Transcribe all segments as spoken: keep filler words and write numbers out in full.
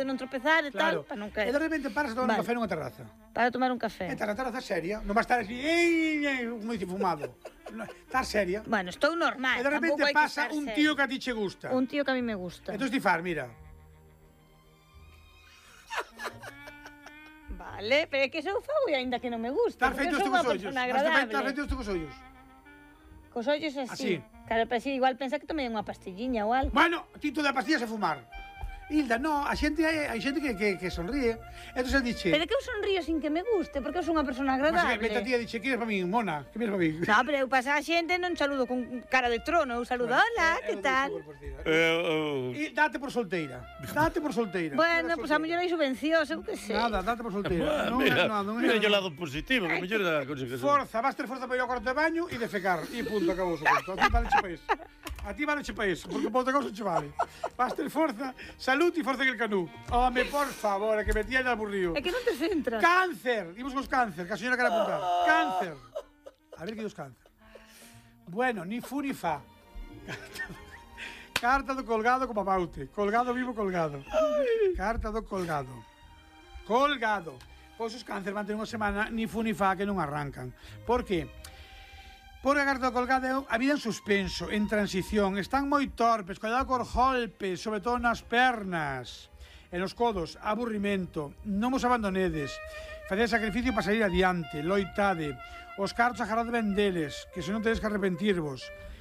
de non tropezar e tal, para non caer. E de repente paras a tomar un café nunha terraza. Para tomar un café. E tal, a terraza seria, non va a estar así, como dice, fumado. Estar seria. Bueno, estou normal. E de repente pasa un tío que a ti che gusta. Un tío que a mí me gusta. Entón ti far, mira. Vale, pero é que eu fago e ainda que non me gusta. Estás feito isto cos ollos. Estás feito isto cos ollos. Cos ollos así. Claro, pero así, igual pensa que tomei unha pastilliña ou algo. Bueno, ti tú de pastillas a fumar. Hilda, no, a xente hai, hai xente que, que, que sonríe. Entón el diche... Pero que eu sonrío sin que me guste, porque eu sou unha persona agradable. Mas que a tía diche, que eres para min, mona? Que eres para min? No, pero eu pasa a xente non saludo con cara de trono, eu saludo, bueno, hola, eh, que tal? E date por solteira. Date por solteira. Bueno, pois pues a mellor hai subvencións, eu que sei. Nada, date por solteira. Non mira, no, non mira o lado positivo, que mellor da consecuencia. Forza, vas ter forza para ir ao cuarto de baño e defecar. E punto, acabou o conto. A ti vale che pa iso. A ti vale che pa iso, porque por outra cousa che vale. Vas ter forza, salud e forza que el canú. Home, por favor, que me tía el aburrido. É que non te centras. Cáncer. Imos cos cáncer, que a señora quere apuntar. Cáncer. A ver que dos cáncer. Bueno, ni fu ni fa. Carta do colgado como a Maute. Colgado vivo, colgado. Carta do colgado. Colgado. Pois os cáncer van ter unha semana ni fu ni fa que non arrancan. Por que? Porque a carta do colgado a vida en suspenso, en transición. Están moi torpes, cuidado cos golpes, sobre todo nas pernas. E nos codos, aburrimento. Non vos abandonedes. Faced sacrificio para salir adiante. Loitade. Os cartos agarrade ben deles, que se non tedes que arrepentirvos.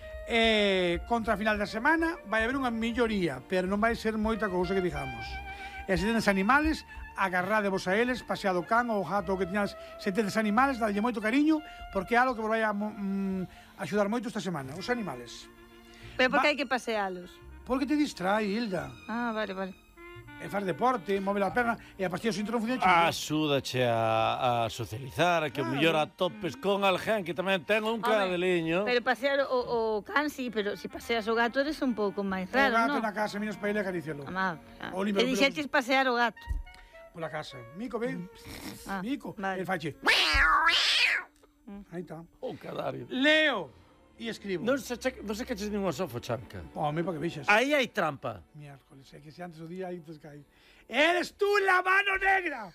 E contra a final da semana vai haber unha melloría, pero non vai ser moita cousa que digamos. E se tedes animales, agarradevos a eles, paseado o can ou o gato ou que tiñas. Se tedes animales, dadlle moito cariño, porque é algo que vos vai a mm, axudar moito esta semana. Os animales. Pero por que hai que pasealos? Porque te distrai, Hilda. Ah, vale, vale. E faz deporte, move a perna, e a pastilla sin non funciona. Axúdache a, a socializar, a que claro. O mellor atopes con alguén que tamén ten un cadeliño. Pero pasear o, o can, sí, pero se si paseas o gato eres un pouco máis raro, non? O gato no? Na casa, miras para ele e acaricialo. Ah, ah. E dixeches pasear o gato. Pola casa. Mico, ven. Ah, Mico. Vale. El fache. Aí está. Un cadario. Leo. E escribo. Non se, non se caches ningún sofo, Chanca. Home, para que vexas. Aí hai trampa. Miércoles, é que se antes o día aí te cae. Eres tú la mano negra!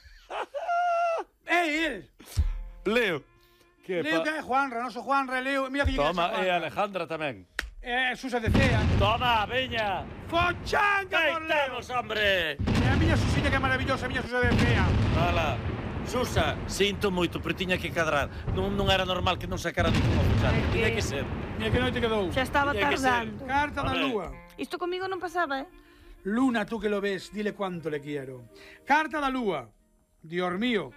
É el! Leo. Que Leo pa... que é Juanra, noso Juanra, Leo. Mira que toma, e Alejandra tamén. É Susa de Cea. Toma, veña. Fochanca por Leo. Temos, hombre. E a miña Susilla que é maravillosa, a miña Susa de Cea. Hala. Susa, sinto moito, pero tiña que cadrar. Non, non era normal que non sacara ningún oficial. Tiña que ser. Mira que noite quedou. Xa estaba tardando. Carta da lúa. Isto comigo non pasaba, eh? Luna, tú que lo ves, dile cuánto le quiero. Carta da lúa. Dios mío.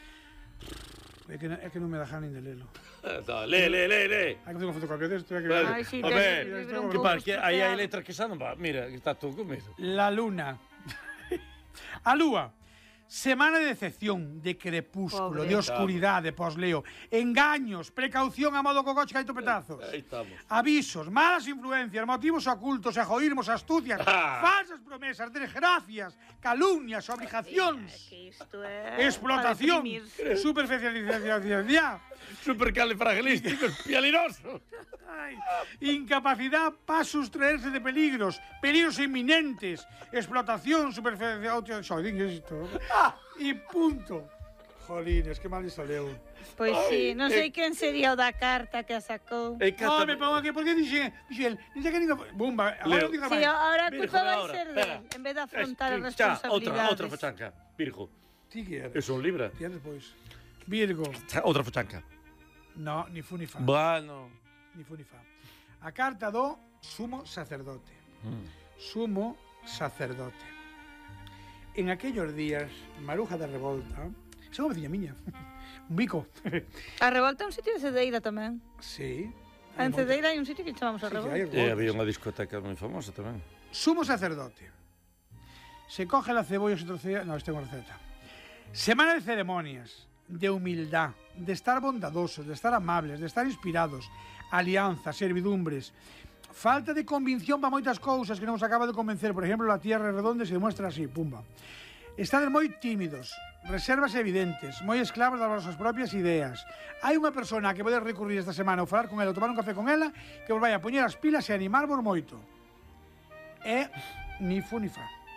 É que, é que non me dejan nin de lelo. No, le, le, le, le. Hai que facer unha fotocopia desto. Que... Ai, sí, a ver, que par, que aí hai letras que xa non va. Mira, que está todo comido. La luna. A lúa. Semana de decepción, de crepúsculo, Pobre. de oscuridade, posleo, engaños, precaución a modo cocoche que hai topetazos. Aí estamos. Avisos, malas influencias, motivos ocultos, egoísmos, astucias, ah. falsas promesas, desgracias, calumnias, obligacións, Ay, isto é explotación, superficialización, supercalifragilísticos, pialinoso. Ay, incapacidad para sustraerse de peligros, peligros inminentes, explotación, superficialización, e punto. Jolines, que mal iso leu. Pois sí, non sei quen sería o da carta que a sacou. No, me pongo aquí, porque dixe, dixe el, dixe que niño, bumba, agora non diga máis. Sí, ahora a culpa vai ser dele, en vez de afrontar as responsabilidades. Outra, outra fachanca, Virgo. Ti que eres? Eu son Libra. Ti eres, pois. Virgo. Outra fachanca. No, ni fu ni fa. Bueno. Ni fu ni fa. A carta do sumo sacerdote. Mm. Sumo sacerdote. En aquellos días, Maruja da Revolta, xa unha veciña miña, un bico. A Revolta é un sitio de Cedeira tamén. Sí. En Cedeira hai un sitio que chamamos a Revolta. Sí, e había unha discoteca moi famosa tamén. Sumo sacerdote. Se coge la cebolla, se trocea... No, esta é unha receta. Semana de ceremonias, de humildad, de estar bondadosos, de estar amables, de estar inspirados, alianzas, servidumbres... Falta de convicción para moitas cousas que non nos acaba de convencer. Por exemplo, la tierra redonda se demuestra así, pumba. Estades moi tímidos, reservas evidentes, moi esclavos das vosas propias ideas. Hai unha persona que pode recurrir esta semana ou falar con ela ou tomar un café con ela que vos vai a poñer as pilas e animarvos moito. É ni fu ni fa.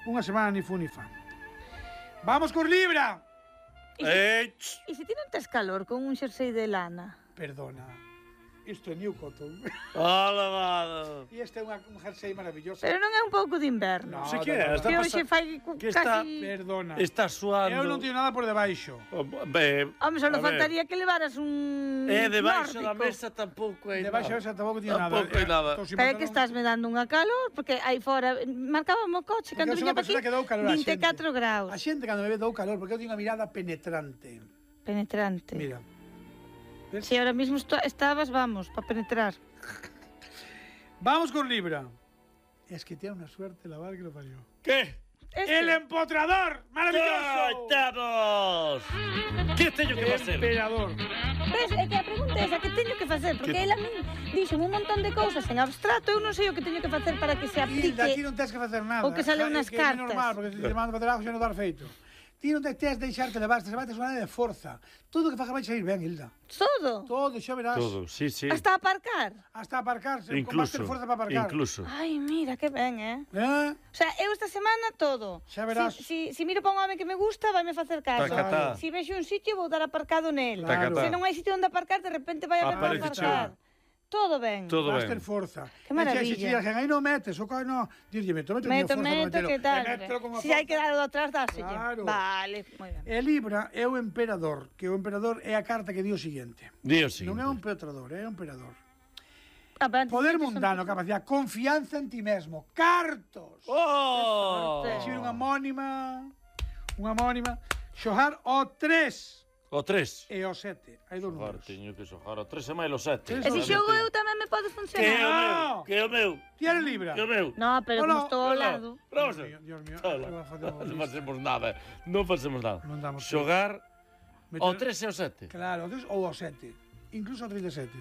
unha semana ni fu ni fa. Vamos cos Libra. E se, Eh, e se ti non tes calor con un xersei de lana? Perdona, isto é New Cotton. Hola, mano. E este é unha, un jersey maravilloso. Pero non é un pouco de inverno. No, Sí que de é, verdade. está Que pasando. hoxe fai cu- que está- casi... Perdona. Está suando. Eu non teño nada por debaixo. Oh, be, Home, só a non ver. faltaría que levaras un É, debaixo da nórdico. mesa tampouco hai Debaixo nada. esa tampouco teño nada. Tampouco hai nada. Estou sin Pero é que pantalón. estás me dando unha calor, porque aí fora marcábamos o coche Porque cando eu sou viña unha para aquí persona que dou calor á vinte e catro xente. graus. A xente cando me ve dou calor, porque eu teño unha mirada penetrante. Penetrante. Mira. Ves? Si ahora mismo esto- estabas, vamos, para penetrar. Vamos con Libra. Es que tiene una suerte la bar que lo parió. Que? Este. ¡El empotrador! ¡Maravilloso! Estamos! Que teño que facer? Emperador. Ves, é que a pregunta é esa, que teño que facer? Porque Que- ela a min dixo un montón de cousas en abstracto, eu non sei o que teño que facer para que se Hilda, ti aplique. non tens que facer nada. O que sale Ja, unas que é cartas. normal, porque se te mando para trabajo xa non dar feito. Ti non te tes de deixarte levar, te levantes unha de forza. Todo o que faga vai sair ben, Hilda. Todo. Todo, xa verás. Todo, sí, sí. Hasta aparcar. Hasta aparcarse, con Incluso, máster forza para aparcar. incluso. Ai, mira, que ben, eh? Eh? O sea, eu esta semana todo. Xa verás. Si, si, si miro para un home que me gusta, vai me facer caso. Tacatá. Si vexo un sitio, vou dar aparcado nel. Claro. Se non hai sitio onde aparcar, de repente vai a ver para Aparece aparcar. Todo ben. Todo Máster ben. forza. Que maravilla. E xa, se aí non metes, o coi non. Dirlle, meto, meto, Meto, forza para meto, metelo. que tal? E mételo con a Si hai forza. que dar atrás, dáselle. Claro. Vale, moi ben. E Libra é o emperador, que o emperador é a carta que di o seguinte. Dios sí. Non é un petrador, é un emperador. Ah, pero antes Poder dices que son- mundano, capacidade, confianza en ti mesmo, cartos. Oh! Que sorte. Exibir unha homónima, unha homónima, xogar o tres O tres. e o sete. Hai dous Xogar, números. teño que xogar o tres e máis o sete. E se xogo eu tamén me pode Que é o funcionar. meu? Que é o meu? Ti eres Libra. Que é o meu? No, pero Hola, como estou ao hola. lado. Vamos. Dios mío, Dios mío, Hola. eu vou facer unha Non lista. facemos nada. Non facemos nada. Non damos Xogar Meter- o tres e o sete. Claro, o tres ou o sete. Incluso o trinta e sete.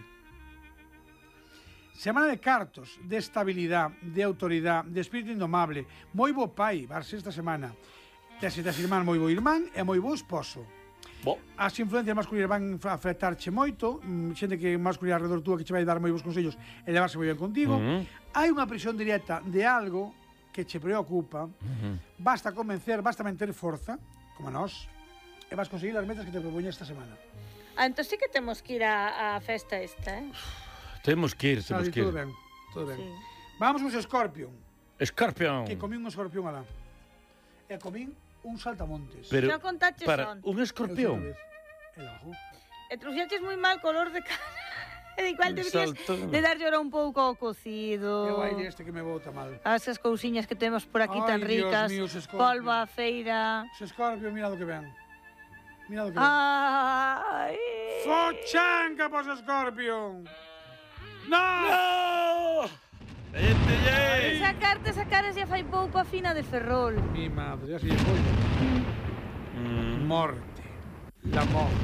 Semana de cartos, de estabilidade, de autoridade, de espírito indomable. Moi bo pai, varse esta semana. Tes e tes irmán moi bo irmán e moi bo esposo. Bo. As influencias masculinas van a afectarche moito, mm, xente que masculina alrededor túa que che vai dar moi bons consellos e levarse moi ben contigo. Ujú. Hai unha presión directa de algo que che preocupa. Basta convencer, basta manter forza, como a nós, e vas conseguir as metas que te propoñe esta semana. Ah, entón sí que temos que ir á, á festa esta, eh? Temos que ir, temos Sabe, que todo ir. ben, todo ben. Sí. Vamos cos Scorpion, Escorpión. que comín un escorpión alá. E comín un saltamontes. Pero, Xa contaches para, onte. un escorpión. El ajo. E trouxeches moi mal color de cara. E de igual Un deberías saltón. de darlle ahora un pouco ao cocido. É o aire este que me bota mal. As esas cousiñas que temos por aquí Ai, tan Dios ricas. mío, os Scorpion. Polvo a feira. Os Scorpion, mira do que ven. Mira do que ven. Ai. Fochanca pos Scorpion. No! ¡No! ¡Este ya! Esa carta, esa cara xa fai pouco a fina de Ferrol. Mi madre, así foi. Mm. Morte. La morte.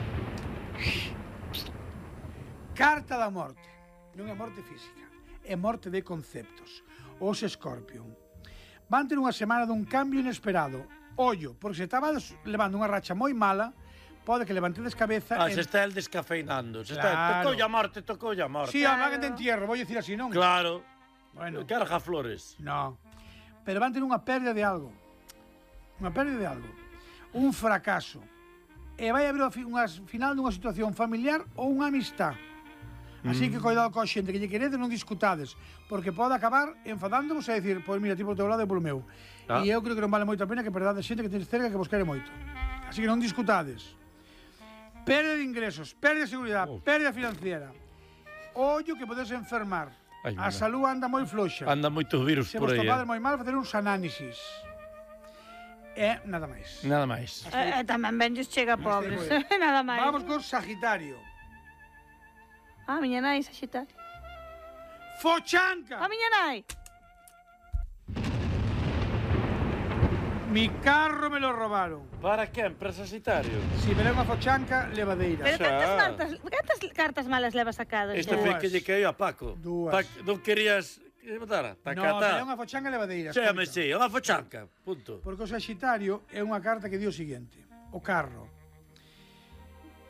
Carta da morte. Non é morte física, é morte de conceptos. Os Scorpion van ter unha semana dun cambio inesperado. Ollo, porque se estabas levando unha racha moi mala, pode que levantedes cabeza Ah, e... se está el descafeinando. Se está... Claro. Tocou a morte, tocou a morte. Si, claro. A vaga de entierro, vou dicir así, non? Claro. Bueno, Carga flores. no. Pero van ter unha pérdida de algo. Unha pérdida de algo. Un fracaso. E vai haber unha final dunha situación familiar ou unha amistad. Así que cuidado coa xente que lle queredes, non discutades, porque pode acabar enfadándovos e dicir, pois mira, ti polo teu lado e polo meu. Ah. E eu creo que non vale moito a pena que perdades xente que tenes cerca que vos quere moito. Así que non discutades. Pérdida de ingresos, pérdida de seguridade, Oh. pérdida financiera. Ollo que podes enfermar. Ai, A mira. salud anda moi floxa. Anda moitos virus Se por vos aí. topades Eh? moi mal, facer uns análisis. E nada máis. Nada máis. E, e tamén ben lles chega Hasta aí pobres. foi. Nada máis. Vamos con Sagitario. Ah, miña nai, Saxitario. Fochanca! Ah, miña nai. Mi carro me lo robaron. Para quen? Para Sagitario? Si me unha fochanca, levadeira. Pero Xa. cantas, martas, cantas cartas malas levas sacado? Este xa? foi Dúas. que lle caía a Paco. Dúas. Pa, non querías que botara? No, pero é Tacata. unha fochanca levadeira. Chame, escoita. sí, unha fochanca. Punto. Porque o Sagitario é unha carta que di o seguinte. O carro.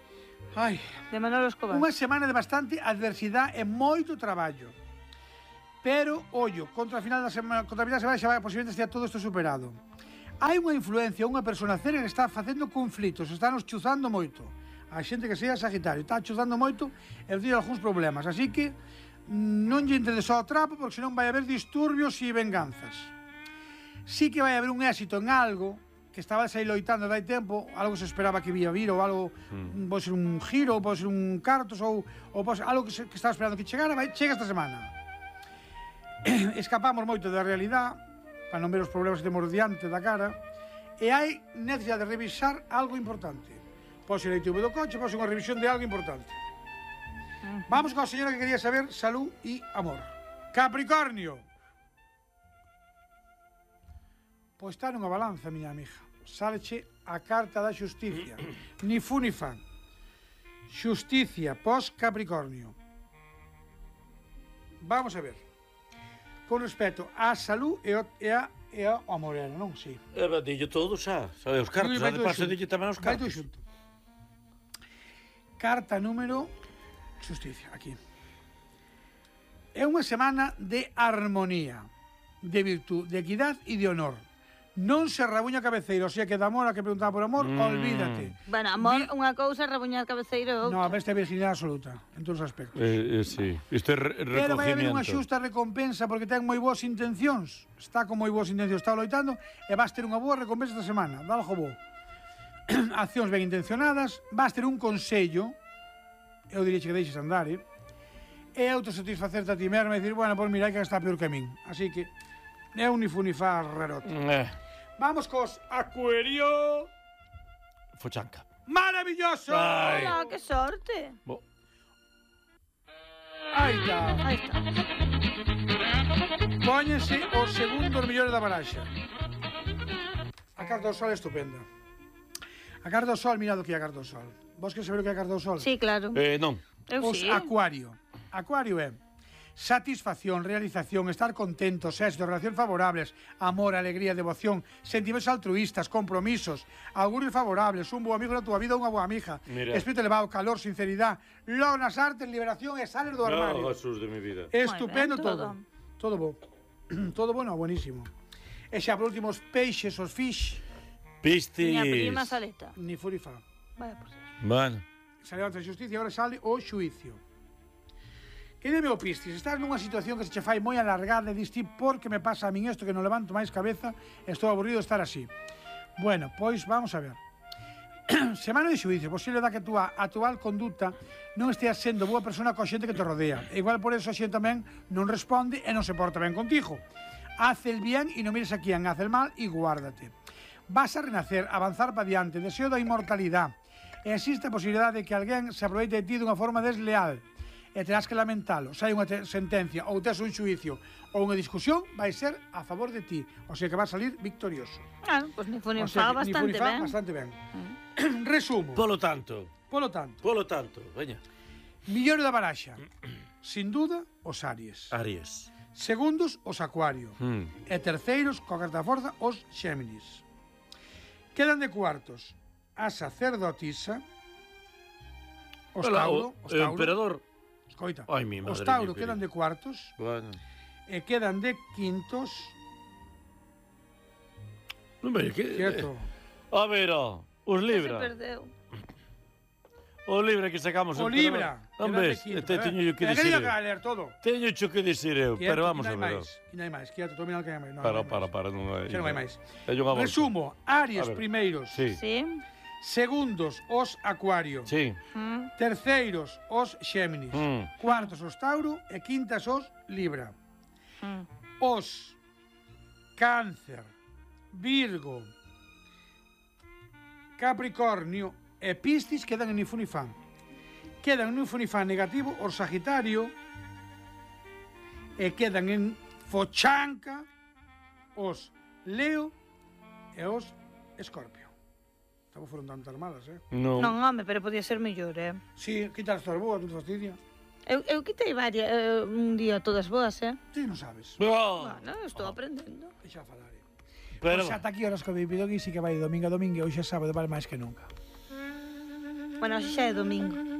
Ai, De Manolo Escobar. unha semana de bastante adversidade e moito traballo. Pero, ollo, contra a final da semana, contra a final da semana xa vai, posiblemente estea todo isto superado. Hai unha influencia, unha persona cerca que está facendo conflitos, está nos chuzando moito. A xente que sea Sagitario está chuzando moito e tiene algúns problemas. Así que non lle entre só o trapo, porque senón vai haber disturbios e venganzas. Sí que vai haber un éxito en algo que estaba aí loitando dai tempo, algo que se esperaba que vía vir, ou algo, mm. pode ser un giro, ou pode ser un cartos, ou, ou pode ser algo que, se, que estaba esperando que chegara, vai, chega esta semana. Escapamos moito da realidade, para non ver os problemas que temos diante da cara, e hai necesidade de revisar algo importante. Pode ser a I T V do coche, pode ser unha revisión de algo importante. Vamos con a señora que quería saber salud e amor. Capricornio. Pois está nunha balanza, miña amiga. Sáleche a carta da xusticia. Ni fu ni fa. Xusticia pos Capricornio. Vamos a ver. Con respecto á salud e, o, e, a, e ao amor, non? Sí. E va, dillo todo xa. Sabe os cartos, xa de paso dillo tamén os cartos. Vai todo xunto. Carta número... Xusticia, aquí. É unha semana de armonía, de virtud, de equidad e de honor. Non se rabuña cabeceiro, o sea que de amor a que preguntaba por amor, mm. olvídate. Bueno, amor, Vi... unha cousa, rabuñar cabeceiro é outra. No, a esta é virginidade absoluta, en todos os aspectos. Eh, eh, sí, isto é re recogimiento. Pero vai haber unha xusta recompensa porque ten moi boas intencións. Está con moi boas intencións, está loitando, e vas ter unha boa recompensa esta semana. Dá algo bo. Accións ben intencionadas, vas ter un consello, eu diría que deixes andar, eh? E autosatisfacerte a ti mesmo e dicir, bueno, pois mira, que está peor que a min. Así que, é un ni fu ni fa rarote. Eh. Vamos cos Acuario. Fochanca. ¡Maravilloso! Ai. Hola, que sorte. Bo. Aí está. Aí está. Póñense os segundos millores da baraxa. A carta do sol é estupenda. A carta do sol, mirad o que é a carta do sol. Vos que saber o que é a carta do sol? Sí, claro. Eh, non. Eu Os sí. Acuario. Acuario é satisfacción, realización, estar contentos, éxito, relacións favorables, amor, alegría, devoción, sentimentos altruistas, compromisos, augurios favorables, un bo amigo na túa vida, unha boa amiga, Mira. espírito elevado, calor, sinceridade, logo nas artes, liberación e sales do armario. Oh, Jesús de mi vida. Estupendo ben, todo. Todo bo. Todo bueno, buenísimo. E xa por último os peixes, os fish, Pistis. Miña prima Saleta. ni furifa. Vaya por ser. Bueno. Salió ante a xusticia e agora sale o xuicio. Que dime o Piscis, estás nunha situación que se che fai moi alargada e dis ti, por que me pasa a min isto que non levanto máis cabeza, estou aburrido de estar así. Bueno, pois vamos a ver. Semana de xuicio, posible da que a túa actual conduta non esteas sendo boa persona coa xente que te rodea. E igual por eso a xente tamén non responde e non se porta ben contigo. Haz el bien e non mires a quen haz el mal e guárdate. Vas a renacer, avanzar para diante, deseo da inmortalidade. E existe a posibilidade de que alguén se aproveite de ti dunha forma desleal. E terás que lamentalo. Se hai unha sentencia ou tes un xuicio ou unha discusión, vai ser a favor de ti. O sea que vas a salir victorioso. Ah, pois pues ni fu ni O sea, fa bastante ni ben. bastante ben. Mm. Resumo. Polo tanto. Polo tanto. Polo tanto. Veña. Millor da baraxa. Sin duda, os Aries. Aries. Segundos, os Acuario. Mm. E terceiros, coa carta da forza, os Xéminis. Quedan de cuartos a sacerdotisa, os Hola, Tauro, o, os Tauro. emperador. Escoita, Ai, mi madre os Tauro mía, quedan de cuartos Bueno. e quedan de quintos. Non veio que... Quieto. A ver, ó, os Se Libra. perdeu. O Libra que sacamos. O emperador. Libra. Non quedan de ves? quintos, Te eh. teño yo que E dicir quería eu. que ler todo. Teño cho que dicir eu, Quieto, pero vamos que a non hai ver. máis, que non hai máis. Quieto, tú mira que non hai máis. Para, para, para, non hai. Que non hai máis. Teño unha bolsa. Resumo, Aries A ver. primeiros. Sí. Sí. Segundos, os Acuario. Sí. Mm. Terceiros, os Xéminis. Mm. Cuartos, os Tauro. E quintas, os Libra. Mm. Os Cáncer, Virgo, Capricornio e Piscis quedan en Nifunifán. Quedan en Nifunifán negativo os Sagitario e quedan en Fochanca os Leo e os Escorpio. Tampouco foron tantas malas, eh? Non. Non, home, pero podía ser mellor, eh? Sí, quitas todas boas, non te fastidia. Eu, eu quitei varias, eh, un día todas boas, eh? Ti non sabes. Oh. Bueno, eu estou aprendendo. Deixa falar, eh? Pero... Pois ata aquí horas que vivido aquí sí que vai de domingo a domingo e hoxe é sábado vale máis que nunca. Bueno, hoxe xa é domingo.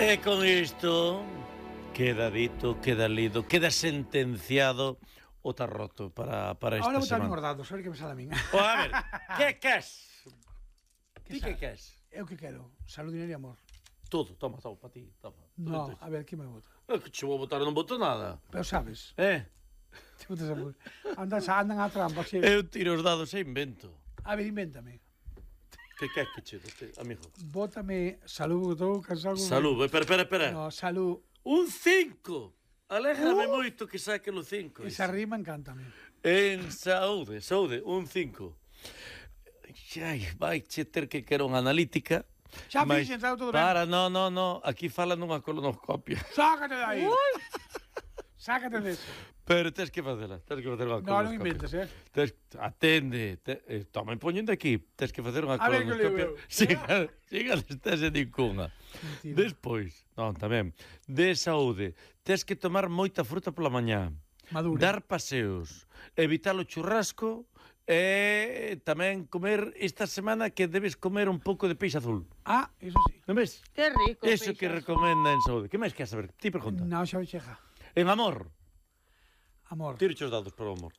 E con isto queda dito, queda lido, queda sentenciado o tarroto para, para esta Ahora botar semana. os dados, a ver que me sale a min. O, a ver, que queres? Ti que queres? Eu que quero? Salud, dinero e amor. Todo, toma, toma, para ti, toma. No, a ver, que me voto? É que che vou botar, non boto nada. Pero sabes, Eh? te botas a amor. Andan, andan a trampa, xe. Eu tiro os dados e invento. A ver, invéntame. Que queres que che dote, amigo? Bótame salud, estou cansado. Salud, espera, espera, espera. No, salud. Un cinco. Alégrame uh. moito que saque o cinco. Esa rima encántame. En saúde, saúde, un cinco. Ai, vai che ter que quero unha analítica. Xa fixen, está todo ben. Para, no, no, no, aquí falan dunha colonoscopia. Sácate de aí. Uy. Sácate de eso. Pero tens que facela, tens que facer unha No, colonoscopia. non inventes, eh. Tes, atende, te, eh, toma, poñendo aquí, tens que facer unha A ver, que colonoscopia. leo eu. Siga, siga destese ninguna. Mentira. Despois, non, tamén, de saúde, tes que tomar moita fruta pola mañá. Madura. Dar paseos, evitar o churrasco e tamén comer esta semana que debes comer un pouco de peixe azul. Ah, eso sí. Non ves? Que rico. Eso que peixas. recomenda en saúde. Que máis queres saber? Ti pregunta. No, xa cheja. En amor. Amor. Tiro os dados para o amor.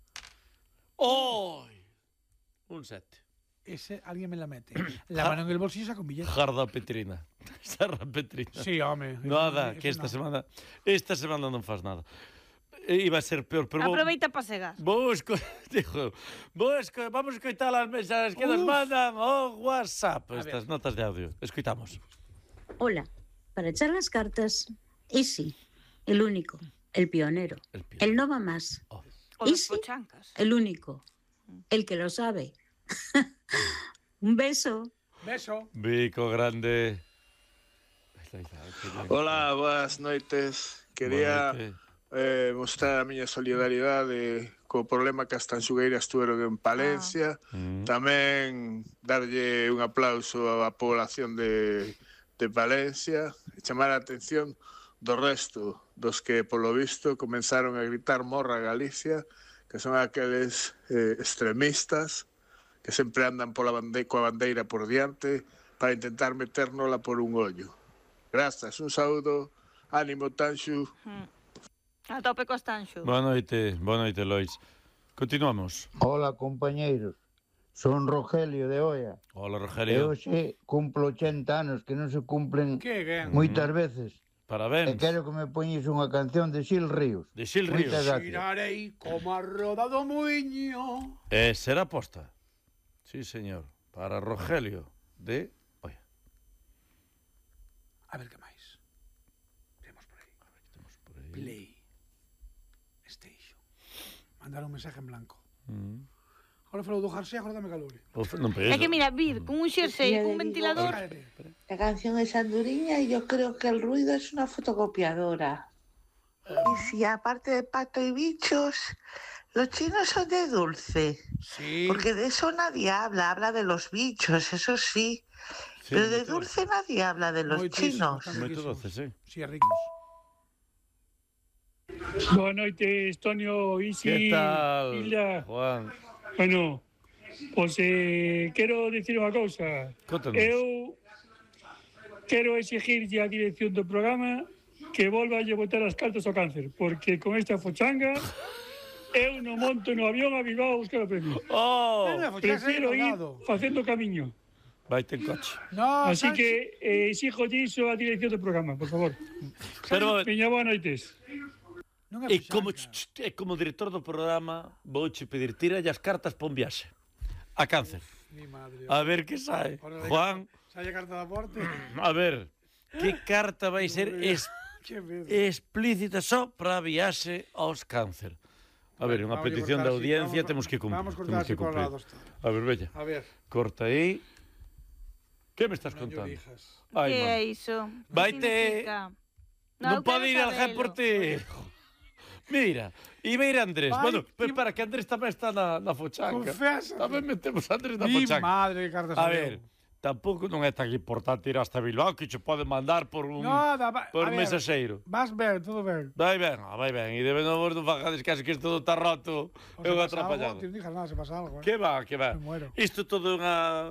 Oi! Un sete. Ese alguien me la mete. La mano en el bolsillo saca un billete. Jarda Petrina. Sarra Petrina. Sí, home. Nada, Eso que esta no. semana esta semana non faz nada. E iba a ser peor, pero vou, Aproveita para segar. vou esco, dijo, vou esco, vamos a escoitar as mensaxes que nos Uf. mandan o WhatsApp, A estas ver. notas de audio. Escoitamos. Hola, para echar las cartas, Easy, el único, el pionero, El pionero. el no va más, Oh. O ¿Y los sí? pochancas. el único, el que lo sabe. Un beso. Beso. Bico grande. Ahí está, ahí está, que bien. Hola, boas noites. Quería Boa noite. eh, mostrar a miña solidaridade co problema que as tanxugueiras tuveron en Palencia. Mm. Tamén darlle un aplauso á población de, de Palencia e chamar a atención do resto dos que, polo visto, comenzaron a gritar morra Galicia, que son aqueles eh, extremistas que sempre andan pola bande coa bandeira por diante para intentar metérnola por un ollo. Grazas, un saúdo, ánimo Tanxu. A tope cos tanxo. Boa noite, boa noite, Lois. Continuamos. Hola, compañeiros. Son Rogelio de Oia. Hola, E Rogelio. hoxe cumplo ochenta anos que non se cumplen Que ben. moitas veces. E Parabéns. quero que me poñes unha canción de Xil Ríos. De Xil Ríos. Moitas gracias. Girarei como a roda do muiño. E será posta. Sí, señor. Para Rogelio de Oia. A ver que máis. Temos por aí. Estamos por aí. Play. Station. Mandar un mensaje en blanco. Mm. Ahora falou do Jarsé, agora dame calor. O fe- non É pesa. que mira, vir con un xersei, cun ventilador. Cállate. La canción es Anduriña y yo creo que el ruido es una fotocopiadora. Y si aparte de pato y bichos, los chinos son de dulce. Sí. Porque de eso nadie habla, habla de los bichos, eso sí. Sí, Pero de moito- dulce nadie habla de los Moitísimo, chinos. están Moito riquísimos. doce, sí. Sí, é ricos. Boa noite, Estonio, Isi, Que tal, Hilda. Juan? Bueno, pois eh, quero dicir unha cousa. Contanos. Eu quero exigirlle á dirección do programa que volva a lle botar as cartas ao cáncer, porque con esta fochanga eu non monto no avión a Bilbao a buscar o premio. Oh, Pero, pues, ya se ha Prefiro ir colgado. facendo camiño. vaite en coche. No, Así Sánchez. que eh, exijo iso á dirección do programa, por favor. Pero, Veña, boas noites. Non é e como, puxanca. e como director do programa, vouche pedir, tira as cartas para un viaxe. A cáncer. Mi madre. A ver que sae. Ahora de- Juan, Salle carta da porte. a ver, que carta vai ser es, Que medo. explícita só para a viaxe aos cáncer? A ver, unha Vamos a petición cortar de así, audiencia vamos a- temos que cumprir. Vamos a temos cortar que así por cumprir. lados todo. A ver, bella. A ver, Corta aí. Que me estás non yo contando? dijas. Ai, Que é man. iso? Vaite- Non Non pode ir al G por ti. Mira, iba a ir Andrés. Vai, Bueno, pero que- para que Andrés tamén está na, na fochanca. Confesa. Tamén metemos a Andrés na Mi fochanca. madre, que cartas A sabeu. ver, tampouco non é tan importante ir hasta Bilbao que che pode mandar por un Nada, va, por a ver, mensaxeiro. Vas ben, todo ben. Vai ben, ah, vai ben. E de novo non fajades casi que isto todo está roto. O É se unha pasa algo, atrapallada. Ti non dijas nada, se pasa algo, eh. Que va, que va. Me muero. Isto todo é unha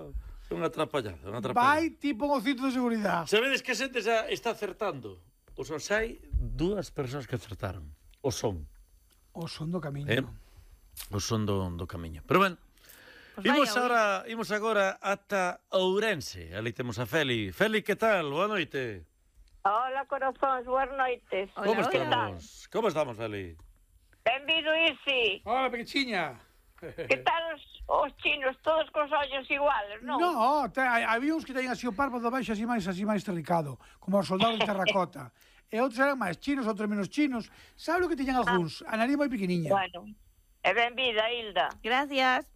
Unha atrapallada, unha atrapallada. Vai tipo un cinto de seguridade. Sabedes que a xente xa está acertando? O son xa hai dúas persoas que acertaron. O son. O son do camiño. Eh? O son do, do camiño. Pero ben, Pues imos, vaya, ahora, imos agora ata Ourense. Ali temos a Feli. Feli, que tal? Boa noite. Hola, corazóns, boas noites. Hola, Como hola. estamos? Como estamos, Feli? Benvido, Isi. Hola, pequechiña. Que tal os, os chinos, todos cos ollos iguales, non? No, te, había uns que teñen así o párpado baixo así máis así máis terricado, como os soldados de terracota. E outros eran máis chinos, outros menos chinos. Sabe o que teñen algúns? A nariz moi pequeniña. Bueno, e benvida, Hilda. Gracias.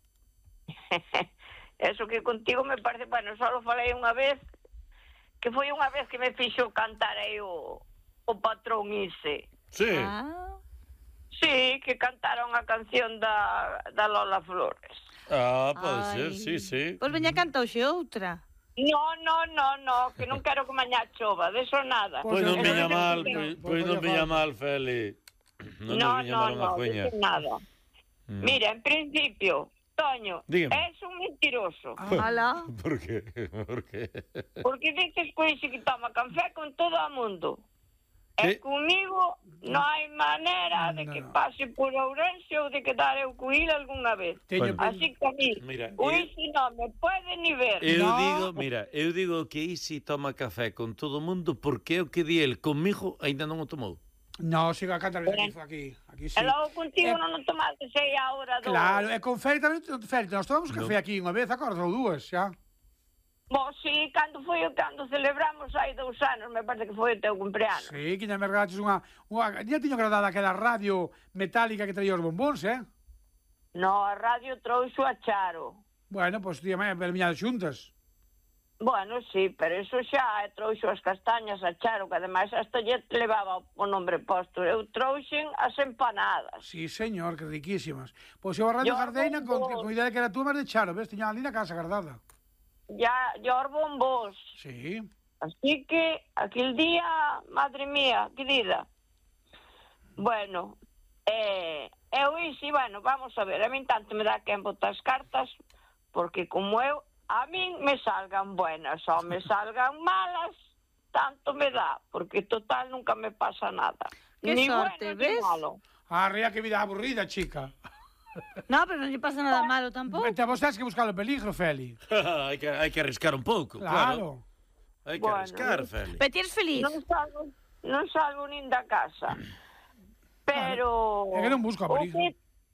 Eso que contigo me parece, bueno, só lo falei unha vez, que foi unha vez que me fixo cantar aí o, o patrón Ise. Sí. Ah. Sí, que cantaron a canción da, da Lola Flores. Ah, pode Ai. ser, sí, sí. Pois veña canta hoxe outra. No, no, no, no, que non quero que mañá chova, de eso nada. Pois non Pois viña non mal, sei pois, que- pois non pois viña falta. mal, Feli. Non No, nos viña no, mal unha no, juña. de eso nada. Mm. Mira, en principio, Toño, Dígame. es un mentiroso. Ala. Por qué? Por qué? Porque dices que dice que toma café con todo o mundo. ¿Qué? E comigo non hai maneira de que No. pase por Ourense ou de quedar eu co il algunha vez. Teño Bueno. Así que a mí, Mira, o eu- Isi non me pode ni ver. Eu No. digo, mira, eu digo que Isi toma café con todo o mundo porque é o que di el comigo aínda non o tomou. No, siga a cantar aquí, aquí, aquí sí. E logo contigo Eh, non o tomaste sei a hora do... Claro, e con Feli tamén, Feli, nós tomamos café aquí unha vez, acordas, ou dúas, xa. Bo, si, cando foi o cando celebramos hai dous anos, me parece que foi o teu cumpleanos. Sí, que xa me regalaches unha... unha ya tiño gradada aquela radio metálica que traía os bombóns, eh? No, a radio trouxo a Charo. Bueno, pois pues, tía, vermiñadas xuntas. Bueno, sí, pero eso xa e trouxo as castañas a Charo, que ademais hasta lle levaba o nombre posto. Eu trouxen as empanadas. Sí, señor, que riquísimas. Pois eu a radio Yo Gardeina, con, bombos. con idea de que era tú, mas de Charo, ves? Tiña ali na casa guardada. Ya, yo bombos. Sí. Así que, aquel día, madre mía, querida. Bueno, eh, eu isi, bueno, vamos a ver, a min tanto me dá quen botar as cartas, porque como eu, a min me salgan buenas, ou me salgan malas, tanto me dá, porque total nunca me pasa nada. Qué ni sorte, bueno, ni ¿ves? malo. Arrea, que vida aburrida, chica. No, pero non lle pasa nada malo tampouco. Te vos tens que buscar o peligro, Feli. hai, que, hai que arriscar un pouco, claro. Claro. Hai que Bueno, arriscar, Feli. Pero ti eres feliz. Non salgo, non salgo nin da casa. Pero... É que non busco o peligro. que-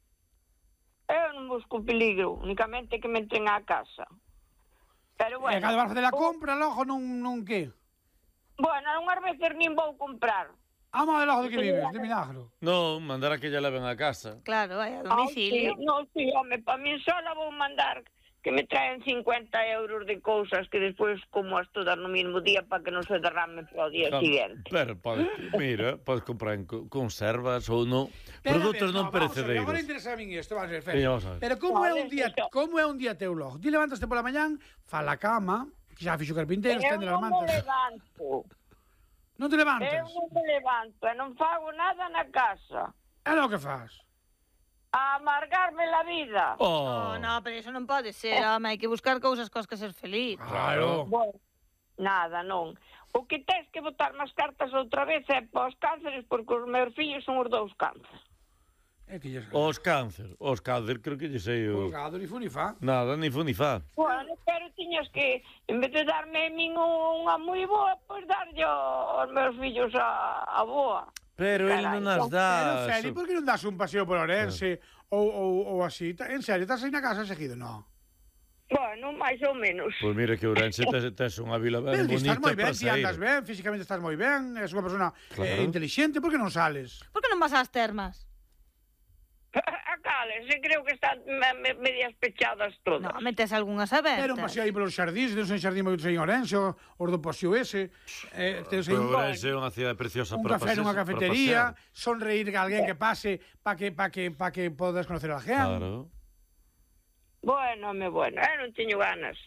Eu non busco peligro, únicamente que me entren á casa. Pero bueno... E cando vas facer a o- compra, logo non, non que? Bueno, unhas veces nin vou comprar. Amo de logo de que vives, de milagro. Non, mandar a que lla leven a casa. Claro, vai a Ai, domicilio. sí, non, sí, home, para mí sola vou mandar que me traen cincuenta euros de cousas que despois como as todas no mismo día para que non se derramen para o día Ah, siguiente. Pero, podes, mira, podes comprar en co- conservas ou no, Pero, produtos a ver, non no, vamos a ver, perecedeiros. Agora interesa a min isto, vamos a ver, Sí, Feli. vamos a ver. Pero como é Vale, un día, eso. como é un día teu logo? Ti levantaste pola mañán, fa la cama, que xa fixo carpinteiro, Eu estende as non me mantas. levanto. Non te Eu levantas? non me levanto e non fago nada na casa. É lo que faz. A amargarme la vida. Oh, No, no, pero eso non pode ser, home, hai que buscar cousas cos que ser feliz. Claro. Bueno, nada, non. O que tens que botar máis cartas outra vez é para os cánceres, porque os meus fillos son os dous cánceres. É que lles... os cáncer, os cáncer, creo que lle sei o... Colgado, ni fu ni fa. Nada, ni fu ni fa. Bueno, pero tiñas que, en vez de darme a min unha moi boa, pois darlle aos meus fillos a, a boa. Pero ele non as Pero, dá. Feli, por que non das un paseo por Orense ou, ou, ou así? Ta- En serio, estás aí na casa seguido? No. Bueno, máis ou menos. Pois mira que Ourense tes, tes unha vila ben Pero ti estás bonita moi ben, para ti andas sair. ben, físicamente estás moi ben, és unha persona Claro. eh, inteligente, por que non sales? Por que non vas ás termas? A cales, e creo que están me, me, medias pechadas todas. No, metes algunhas abertas. Era un paseo aí polos xardíns, tens un xardín moi en Orense, o- os do Paseo ese, eh, tens aí Pero un, Ourense é unha cidade preciosa un para café pasear. nunha para cafetería, pasear. sonreír a alguén que pase para que, pa que, pa que podas conocer a alguén. Claro. Bueno, me bueno, eu non teño ganas.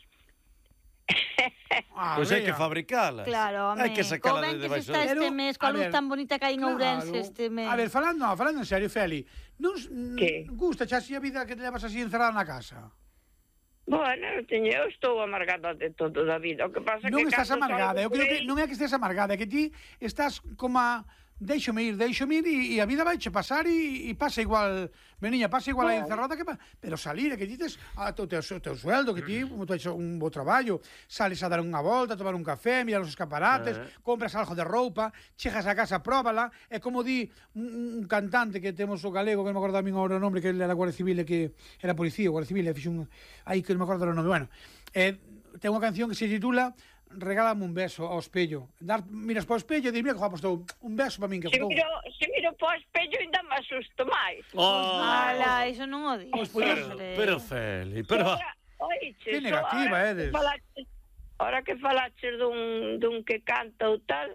Ah, Pois hai que vea. fabricalas. Claro, home. Hai que Co sacala ben de que se debaixo. está do- este Pero, mes, a coa luz ver, tan bonita que hai en Ourense este mes. A ver, falando, no, falando en serio, Feli, non Que? gusta xa así a vida que te levas así encerrada na casa? Bueno, eu, teño, eu estou amargada de todo da vida. O que pasa Non que estás cando amargada, salgo eu creo por que aí- non é que estés amargada, é que ti estás como a deixome ir, deixome ir e, e a vida vaiche pasar e, e pasa igual, meniña, pasa igual a encerrada que pa, pero salir, é que dices a o teu, o teu sueldo, que ti tu hecho un bo traballo, sales a dar unha volta, a tomar un café, mirar os escaparates, Eh. compras algo de roupa, chegas a casa, próbala, é como di un, un cantante que temos o galego, que non me acordo a min agora o nombre, que ele era Guardia Civil e que era policía, Guardia Civil, e fixo un aí que non me acordo o nome, bueno, eh, ten unha canción que se titula Regálame un beso ao espello. Dar, miras para o espello e dir, mira que guapo estou, un beso para min que Se estou. miro, se miro para o espello ainda me asusto máis. Oh, Ala, iso non o dices. pero, hombre. pero Feli, pero... Ahora, oiche, Que so- negativa ahora eres. que falaches, ahora que falaches dun, dun que canta ou tal,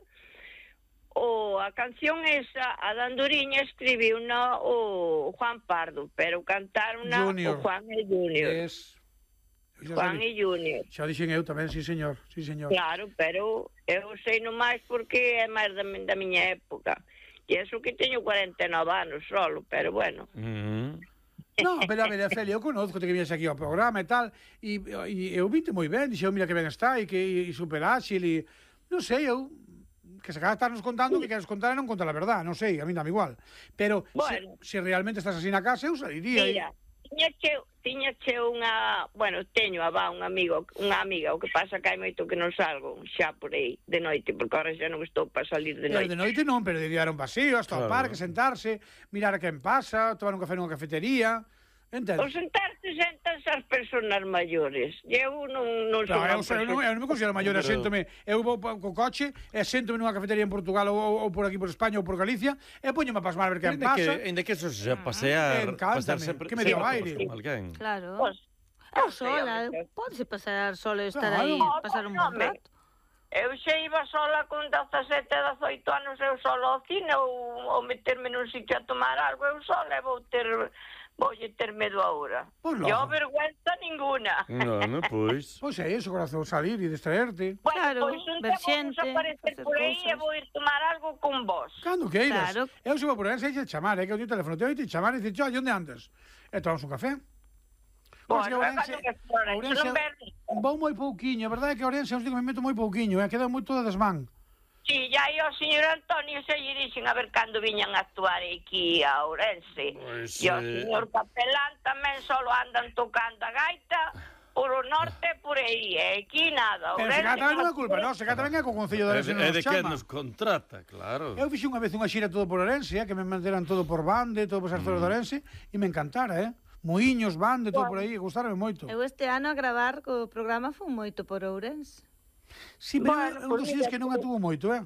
o a canción esa, a da Andoriña escribiu na o Juan Pardo, pero cantaron na Junior. o Juan e Junior. Es... Xa Juan sabe- e Junior. Xa dixen eu tamén, sí señor, sí señor. Claro, pero eu sei no máis porque é máis da, mi- da miña época. E eso que teño cuarenta e nove anos solo, pero bueno. Mm. No, pero a ver, Feli, eu conozco que vienes aquí ao programa e tal, e, e eu vinte moi ben, dixeu, mira que ben está, e que e super áxil, e non sei, eu que se acaba de estarnos contando que queres contar e non contar a verdade, non sei, a mí dame igual. Pero Bueno. se, se realmente estás así na casa, eu saliría. Mira, tiña che, tiña che unha, bueno, teño a va un amigo, unha amiga, o que pasa que hai moito que non salgo xa por aí de noite, porque ahora xa non estou para salir de E noite. de noite non, pero de dar un paseo hasta o Claro. parque, sentarse, mirar a quen pasa, tomar un café nunha cafetería, O entendes? sentarse sentas as persoas maiores. E eu non, non No, son eu, unha eu, non, persoa- eu non me considero maior, Pero- séntome, eu vou pa- co coche, e séntome nunha cafetería en Portugal ou, ou, ou por aquí por España ou por Galicia, e poñome a pasmar a ver quen Ainda que, pasa. ainda que eso sea pasear, Encántame, pasar sempre, que me dé o sempre aire. con alguén. Claro. Pois, Eu non sei, sola, home, pódese pasar sola e estar Claro. aí, No, pasar un no, bom home. rato. Eu xa iba sola con dezasete, dezoito anos eu sola ao cine ou, ou meterme nun sitio a tomar algo eu sola e vou ter voulle ter medo agora. Pois logo. Yo vergüenza ninguna. No, no, pois. Pois é iso, corazón, salir e distraerte. Bueno, Claro, pois un ver día vamos xente, a aparecer facer por aí e cousas. vou ir tomar algo con vos. Cando queiras. Claro. Eu se vou por aí, sei che chamar, é que eu teño teléfono, teño que chamar e dicir, "Cho, onde andas?" E tomamos un café. Pois que Bueno, Ourense- é cando que Ourense Ourense- non verde. Vou moi pouquiño, a verdade é que a Ourense uns digo, me meto moi pouquiño, e queda moito de desmán. Si, ya e o señor Antonio se lle dixen a ver cando viñan a actuar aquí a Ourense. Pois, E o eh, señor Capelán tamén solo andan tocando a gaita por o norte por aí, e aquí nada. Pero se Ourense cá tamén non é non- culpa, non, se cá tamén é co Concello de É Ourense de, non é nos de que chama. nos contrata, claro. Eu fixe unha vez unha xira todo por Ourense, eh, que me manteran todo por Bande, todo por as zonas de Ourense, e me encantara, eh? Moiños, Bande, todo por aí, gustaronme moito. Eu este ano a gravar co programa fun moito por Ourense. Sí, pero Bueno, é un pois dos sitios mira, que non tú- atuvo moito, eh?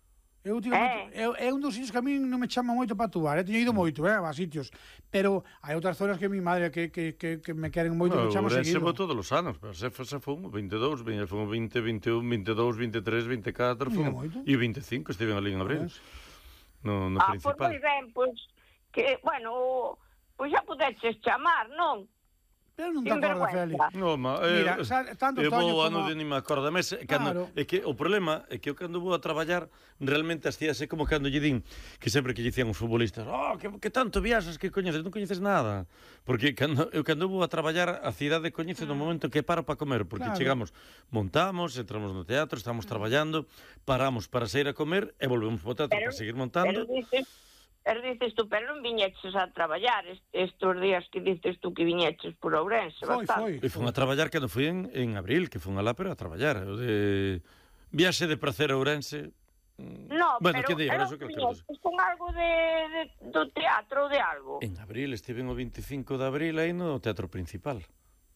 Eu digo, Eh. é, é un dos sitios que a mí non me chama moito para actuar, eh? Teño ido moito, eh, a sitios, pero hai outras zonas que mi madre que, que, que, que me queren moito, No, me chama Ourense seguido. vou todos os anos, pero se, se fun veintidós, veinte, fun vinte, veintiún, veintidós, veintitrés, veinticuatro, Mira, fun, moito. e veinticinco estiven ali en abril, Pois. no, no Ah, pois principal. moi ben, pois que, bueno, pois xa podeches chamar, non? Pero non te acorda, Feli. Sinvergüenza. No, ma, eh, Mira, sa- tanto eu Toño vou como- ano de ni me acordo, mes, Claro. cando, é que o problema é que eu cando vou a traballar realmente as tías é como cando lle din que sempre que lle dicían os futbolistas, oh, que, que tanto viaxas, que coñeces, non coñeces nada, porque cando, eu cando vou a traballar a cidade coñece no momento que paro para comer, porque Claro. chegamos, montamos, entramos no teatro, estamos traballando, paramos para sair a comer e volvemos para o teatro Pero- para seguir Pero montando. dices, pero dices tú, pero non viñeches a traballar est- estes días que dices tú que viñeches por Ourense, Foi, foi. bastante. E fun a traballar cando fui en, en abril, que fun alá pero a traballar, o de viaxe de prazer a Ourense. mm, No, bueno, pero que día, era ahora só que viñeches con algo de, de, do teatro ou de algo. En abril, estive o veinticinco de abril aí no teatro principal.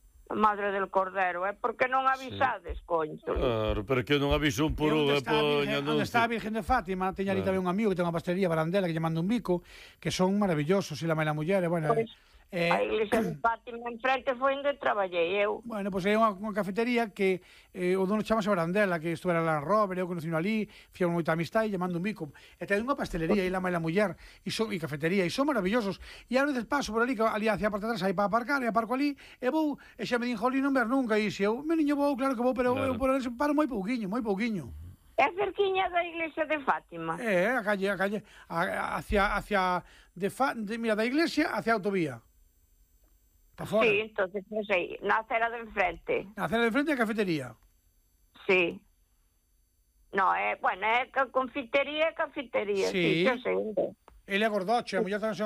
Madre del Cordero, é porque non avisades, coño. Claro, pero que eu non aviso un por E un onde e está a poño Virgen, onde está a anuncio. Virgen de Fátima, teña ali Claro. tamén un amigo que ten unha pastelería Barandela que lle manda un bico, que son maravillosos, e la mãe e la muller, e bueno, Pois, eh, A iglesia de Fátima en frente foi onde traballei eu. bueno, pois pues, é unha, unha cafetería que eh, o dono chamase Barandela, que estuera lá en Robert, eu conocino ali, fíamos moita amistade e lle mando un bico. E ten unha pastelería e la mãe e la muller, e, son, e cafetería, e son maravillosos. E a veces paso por ali, que ali hacia a parte de atrás, aí para aparcar, e aparco ali, e vou, e xa me din, jolín, non ver nunca, e se eu, me niño vou, claro que vou, pero Claro. eu por aí paro moi pouquiño, moi pouquiño. É cerquiña da iglesia de Fátima. É, a calle, a calle, a, hacia, hacia, de, fa, de, mira, da iglesia hacia a autovía. Pa fora? Sí, entonces, non sei, na acera de enfrente. Na acera de frente a cafetería? Sí. No, é, bueno, é confitería e cafetería. Sí. Sí, sí, eu sei. Ele é gordoche, a muller tan